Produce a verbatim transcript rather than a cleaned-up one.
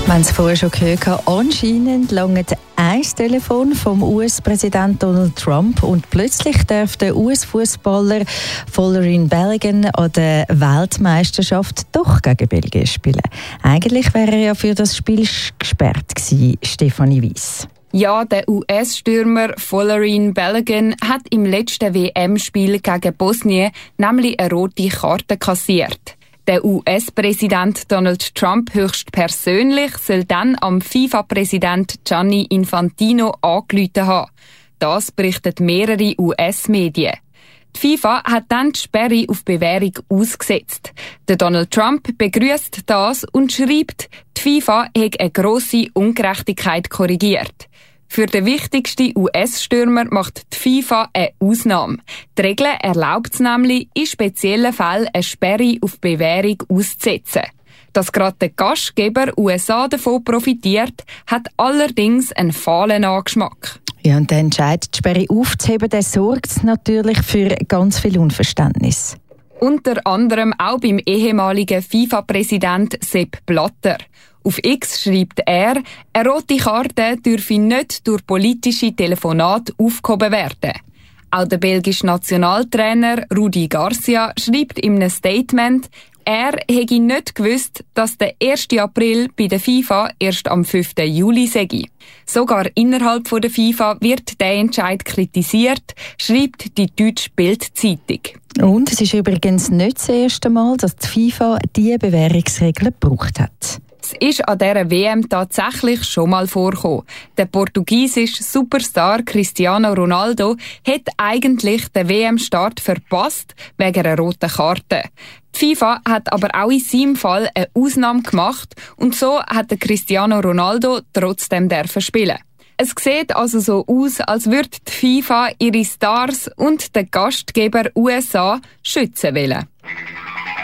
Wir haben es vorher schon gehört, anscheinend langt ein Telefon vom U S-Präsident Donald Trump und plötzlich darf der U S-Fußballer Folarin Balogun an der Weltmeisterschaft doch gegen Belgien spielen. Eigentlich wäre er ja für das Spiel gesperrt gewesen, Stefanie Weiss. Ja, der U S-Stürmer Folarin Balogun hat im letzten W M-Spiel gegen Bosnien nämlich eine rote Karte kassiert. Der U S-Präsident Donald Trump höchstpersönlich soll dann am FIFA-Präsident Gianni Infantino angerufen haben. Das berichten mehrere U S-Medien. Die FIFA hat dann die Sperre auf Bewährung ausgesetzt. Der Donald Trump begrüßt das und schreibt, die FIFA habe eine grosse Ungerechtigkeit korrigiert. Für den wichtigsten U S-Stürmer macht die FIFA eine Ausnahme. Die Regel erlaubt es nämlich, in speziellen Fällen eine Sperre auf Bewährung auszusetzen. Dass gerade der Gastgeber U S A davon profitiert, hat allerdings einen fahlen Angeschmack. Ja, und der Entscheid, die Sperre aufzuheben, der sorgt natürlich für ganz viel Unverständnis. Unter anderem auch beim ehemaligen FIFA-Präsident Sepp Blatter. Auf X schreibt er, eine rote Karte dürfe nicht durch politische Telefonate aufgehoben werden. Auch der belgische Nationaltrainer Rudi Garcia schreibt in einem Statement, er hätte nicht gewusst, dass der ersten April bei der FIFA erst am fünften Juli sei. Sogar innerhalb der FIFA wird der Entscheid kritisiert, schreibt die deutsche Bild-Zeitung. Und es ist übrigens nicht das erste Mal, dass die FIFA diese Bewährungsregeln gebraucht hat. Es ist an dieser W M tatsächlich schon mal vorgekommen. Der portugiesische Superstar Cristiano Ronaldo hat eigentlich den W M-Start verpasst wegen einer roten Karte. Die FIFA hat aber auch in seinem Fall eine Ausnahme gemacht und so hat der Cristiano Ronaldo trotzdem dürfen spielen. Es sieht also so aus, als würde die FIFA ihre Stars und den Gastgeber U S A schützen wollen.